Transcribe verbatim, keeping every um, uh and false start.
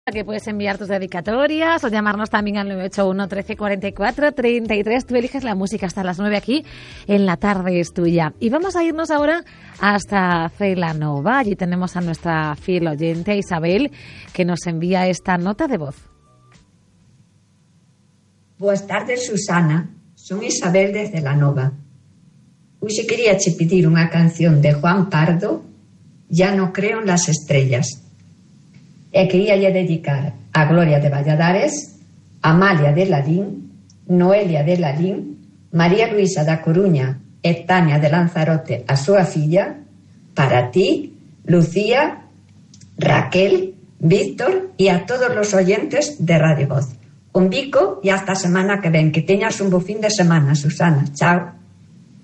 Que puedes enviar tus dedicatorias o llamarnos también al nueve ocho uno, trece, cuarenta y cuatro, treinta y tres. Tú eliges la música hasta las nueve aquí en La Tarde es Tuya. Y vamos a irnos ahora hasta Celanova. Allí tenemos a nuestra fiel oyente Isabel, que nos envía esta nota de voz. Boas tardes, Susana. Son Isabel de Celanova. Hoxe quería che pedir unha canción de Juan Pardo, Ya no creo en las estrellas. E quería lle dedicar a Gloria de Valladares, Amalia de Lalín, Noelia de Lalín, María Luisa da Coruña e Tania de Lanzarote, a súa filla, para ti, Lucía, Raquel, Víctor e a todos os oyentes de Radio Voz. Un bico e hasta a semana que ven. Que teñas un bo fin de semana, Susana. Chao.